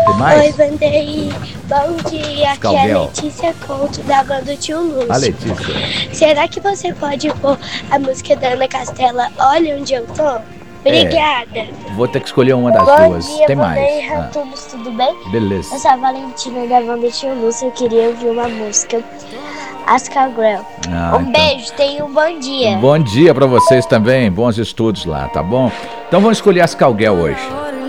Tem mais? Oi, Vanderlei. Bom dia. Aqui é a Calguel. Letícia Couto, da banda Tio Lúcio. A Letícia. Será que você pode pôr a música da Ana Castela, Olha Onde Eu Tô? Obrigada. Vou ter que escolher uma das Bom duas. dia, Tem mais. Vanderlei Ratunos, tudo bem? Beleza. Eu sou a Valentina da banda Tio Lúcio. Eu queria ouvir uma música, Ascagrel. Então. Beijo, tenha um bom dia. Bom dia pra vocês também. Bons estudos lá, tá bom? Então vamos escolher as Calguel hoje.